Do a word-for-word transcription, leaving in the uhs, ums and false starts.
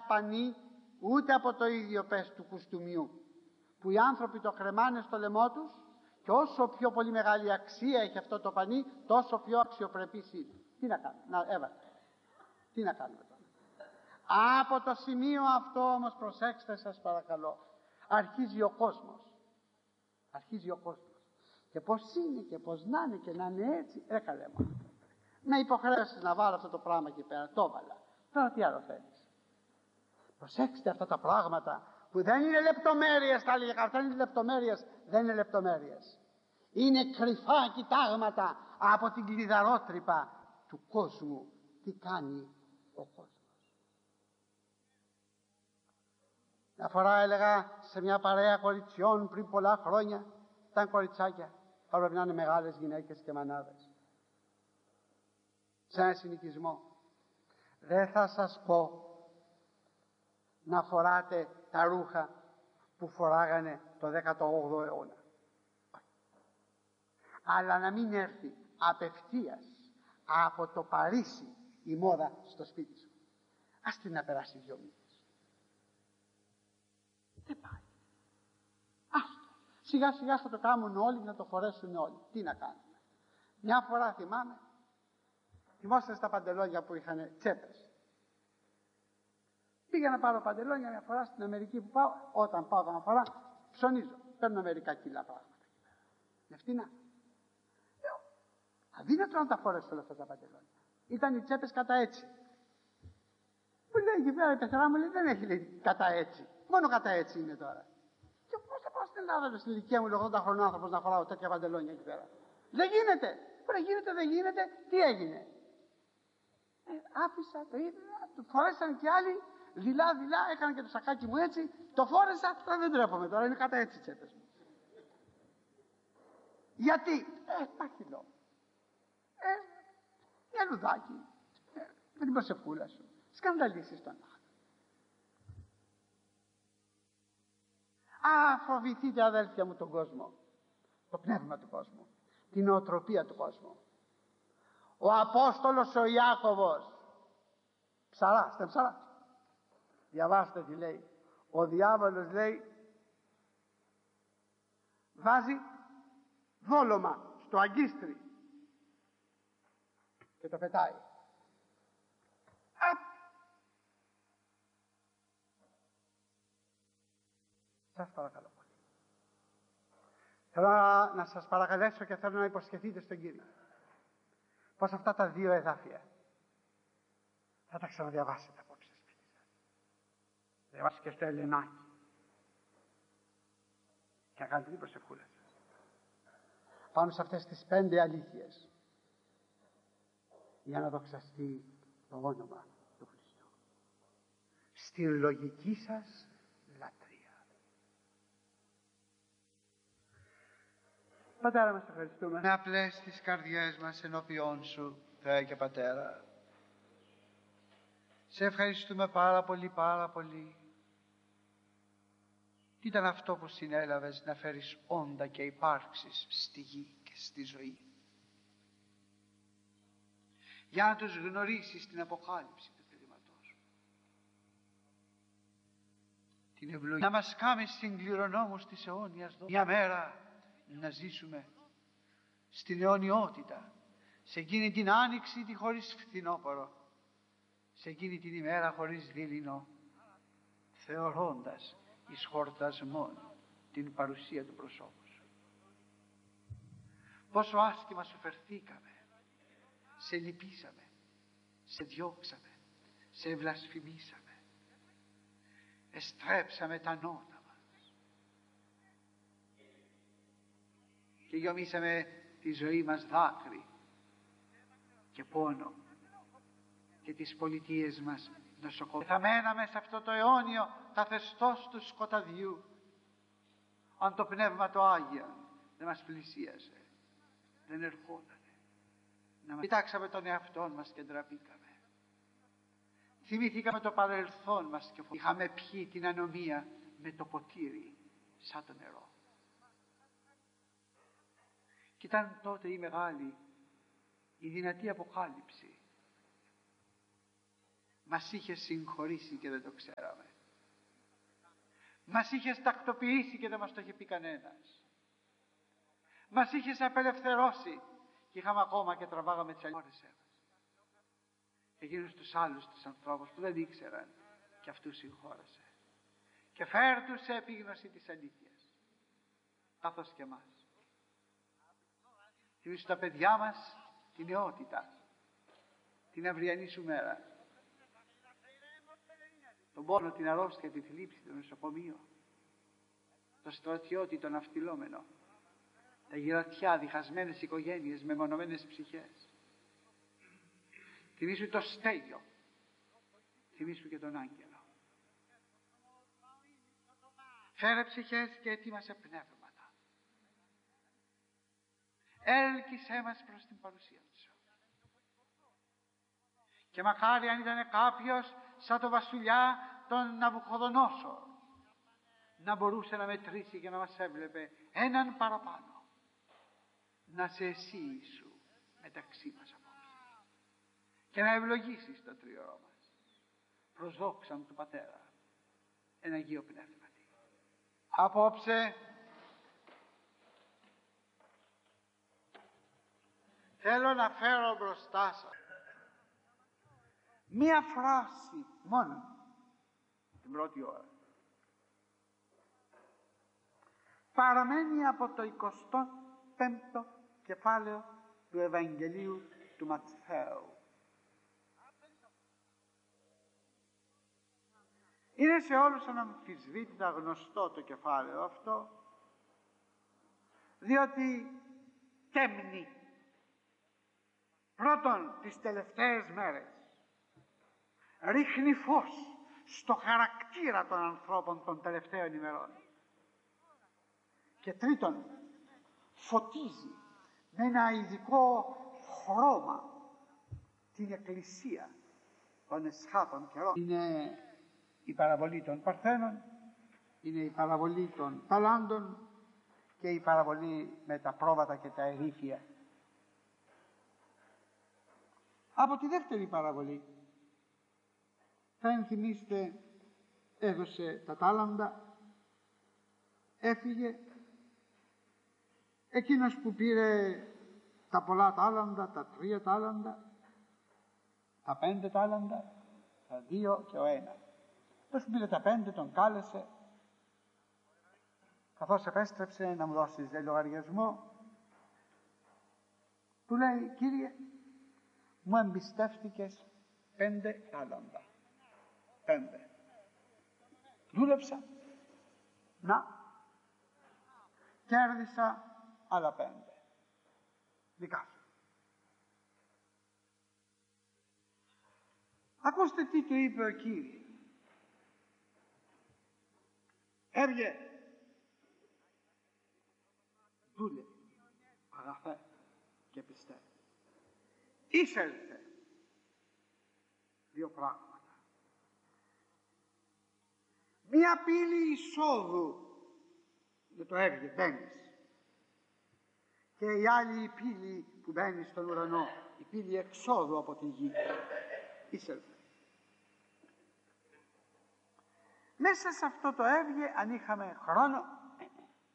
πανί, ούτε από το ίδιο πες του κουστούμιου, που οι άνθρωποι το κρεμάνε στο λαιμό τους, και όσο πιο πολύ μεγάλη αξία έχει αυτό το πανί, τόσο πιο αξιοπρεπής είναι. Τι να κάνουμε, να έβαλε. Τι να κάνουμε τώρα. Από το σημείο αυτό όμως, προσέξτε σας παρακαλώ, αρχίζει ο κόσμος. Αρχίζει ο κόσμος. Και πως είναι και πως να είναι και να είναι έτσι, ρε καλέ μου. Με υποχρέωσες να βάλω αυτό το πράγμα εκεί πέρα, το έβαλα. Τώρα τι άλλο θέλεις. Προσέξτε αυτά τα πράγματα που δεν είναι λεπτομέρειες, τα λίγα, αυτά είναι λεπτομέρειες, δεν είναι λεπτομέρειες. Είναι κρυφά κοιτάγματα από την κλειδαρότρυπα του κόσμου. Τι κάνει ο κόσμος. Μια φορά έλεγα σε μια παρέα κοριτσιών πριν πολλά χρόνια, ήταν κοριτσάκια, θα πρέπει να είναι μεγάλες γυναίκες και μανάδες, σε ένα συνοικισμό. Δεν θα σας πω να φοράτε τα ρούχα που φοράγανε το δέκατο όγδοο αιώνα, αλλά να μην έρθει απευθείας από το Παρίσι η μόδα στο σπίτι σου. Ας την να περάσει δυο μήνες. Δεν πάει. Άστο. Σιγά σιγά θα το κάνουν όλοι, να το φορέσουν όλοι. Τι να κάνουμε. Μια φορά θυμάμαι, θυμόσαστε στα παντελόνια που είχαν τσέπες. Πήγα να πάρω παντελόνια μια φορά στην Αμερική που πάω. Όταν πάω μια φορά, ψωνίζω. Παίρνω μερικά κιλά πράγματα. Είναι φτηνά. Λέω, αδύνατο να τα φορέσω όλα αυτά τα παντελόνια. Ήταν οι τσέπες κατά έτσι. Μου λέει εκεί πέρα η πεθερά μου, λέει, δεν έχει λέει κατά έτσι. Μόνο κατά έτσι είναι τώρα. Και πώς θα πάω στην Ελλάδα, στην ηλικία μου, ογδόντα χρονών άνθρωπος, να φοράω τέτοια παντελόνια εκεί πέρα. Δεν γίνεται. Πρέπει γίνεται, δεν γίνεται. Τι έγινε. Ε, άφησα, το είδα, το φορέσαν και άλλοι. Δειλά, δειλά, έκανα και το σακάκι μου έτσι. Το φόρεσα, τώρα δεν τρέπομαι τώρα. Είναι κατά έτσι οι τσέπες μου. Γιατί. Ε, υπάρχει λόγο. Ε, μια λουδάκι. Ε, με την προσευχούλα σου. Σκανδαλίσεις τον άλλο. Α, φοβηθείτε αδέλφια μου τον κόσμο, το πνεύμα του κόσμου, την νοοτροπία του κόσμου. Ο Απόστολος ο Ιάκωβος, ψαρά, είστε ψαρά. Διαβάστε τι λέει. Ο διάβολος λέει, βάζει δόλωμα στο αγκίστρι και το πετάει. Απ. Σας παρακαλώ πολύ. Θέλω να, να σας παρακαλέσω και θέλω να υποσχεθείτε στον Κύριο πως αυτά τα δύο εδάφια θα τα ξαναδιαβάσετε απόψε σπίτι σας. Διαβάστε και στο Ελενάκι και να κάνετε την προσευχούλα σας πάνω σε αυτές τις πέντε αλήθειες για να δοξαστεί το όνομα του Χριστού στη λογική σας λατρεία. Πατέρα μας, ευχαριστούμε με απλές τις καρδιές μας ενώπιόν σου, Θεέ και Πατέρα. Σε ευχαριστούμε πάρα πολύ, πάρα πολύ. Τι ήταν αυτό που συνέλαβες να φέρεις όντα και υπάρξεις στη γη και στη ζωή, για να τους γνωρίσεις την αποκάλυψη του θελήματός σου, την ευλογία να μας κάνεις συγκληρονόμους της αιώνιας δόξης, μια μέρα να ζήσουμε στην αιωνιότητα, σε εκείνη την άνοιξη τη χωρίς φθινόπωρο, σε εκείνη την ημέρα χωρίς δειλινό, θεωρώντας εις χορτασμόν την παρουσία του προσώπου σου. Πόσο άσχημα σου φερθήκαμε, σε λυπήσαμε, σε διώξαμε, σε βλασφημίσαμε, εστρέψαμε τα νότα μας και γιομίσαμε τη ζωή μας δάκρυ και πόνο και τις πολιτείες μας νοσοκομεία. Θα μέναμε σε αυτό το αιώνιο καθεστώς του σκοταδιού αν το Πνεύμα το Άγιο δεν μας πλησίασε, δεν ερχότανε. Να μας... Κοιτάξαμε τον εαυτό μας και ντραπήκαμε. Θυμήθηκαμε το παρελθόν μας και είχαμε πιει την ανομία με το ποτήρι σαν το νερό. Και ήταν τότε η μεγάλη, η δυνατή αποκάλυψη. μας είχε συγχωρήσει και δεν το ξέραμε. Μας είχες τακτοποιήσει και δεν μας το είχε πει κανένας. Μας είχες απελευθερώσει και είχαμε ακόμα και τραβάγαμε τις αλήθειες μας. Εκείνους τους άλλους τους ανθρώπους που δεν ήξεραν, και αυτούς συγχώρασε. Και φέρ τους σε επίγνωση της αλήθειας. Καθώς και εμάς. Θυμίσου τα παιδιά μας την νεότητα, την αυριανή σου μέρα. Τον πόνο, την αρρώστια, τη θλίψη, το νοσοκομείο, το στρατιώτη, τον ναυτιλόμενο, τα γυρατιά, διχασμένες οικογένειες, μεμονωμένες ψυχές. Θυμήσου το στέλιο, θυμήσου και τον άγγελο. Φέρε ψυχές και ετοίμασε πνεύματα. Έλκυσέ μας προς την παρουσία σου. Και μακάρι αν ήταν κάποιος σαν το βασιλιά τον Ναβουχοδονόσορ, να μπορούσε να μετρήσει και να μας έβλεπε έναν παραπάνω. Να σε εσύ Ιησού μεταξύ μας απόψε και να ευλογήσεις το τριώρο μας προς δόξαν του Πατέρα εν Αγίο Πνεύματι. Απόψε θέλω να φέρω μπροστά σας μία φράση μόνο την πρώτη ώρα. Παραμένει από το εικοστό πέμπτο κεφάλαιο του Ευαγγελίου του Ματθαίου. Είναι σε όλους αναμφισβήτητα γνωστό το κεφάλαιο αυτό, διότι τέμνει πρώτον τις τελευταίες μέρες, ρίχνει φως στο χαρακτήρα των ανθρώπων των τελευταίων ημερών, και τρίτον φωτίζει με ένα ειδικό χρώμα την Εκκλησία των εσχάτων καιρών. Είναι η παραβολή των Παρθένων, είναι η παραβολή των Παλάντων και η παραβολή με τα πρόβατα και τα ερήφια. Από τη δεύτερη παραβολή θα ενθυμίστε, έδωσε τα τάλαντα, έφυγε. Εκείνος που πήρε τα πολλά τάλαντα, τα τρία τάλαντα, τα πέντε τάλαντα, τα δύο και ο ένα. Αυτός που πήρε τα πέντε τον κάλεσε, καθώς επέστρεψε να μου δώσει λογαριασμό, του λέει: Κύριε, μου εμπιστεύτηκες πέντε τάλαντα. Πέντε. Δούλεψα, να, κέρδισα άλλα πέντε. Δικά σου. Ακούστε τι του είπε ο Κύριος. Έβγε, δούλε, αγαθέ και πιστεύει. Εισέλθε. Δύο πράγματα. Μία πύλη εισόδου, δεν το έβγε, μπαίνεις. Και η άλλη η πύλη που μπαίνει στον ουρανό, η πύλη εξόδου από τη γη. Εισέλθε. Μέσα σε αυτό το έβγε, αν είχαμε χρόνο,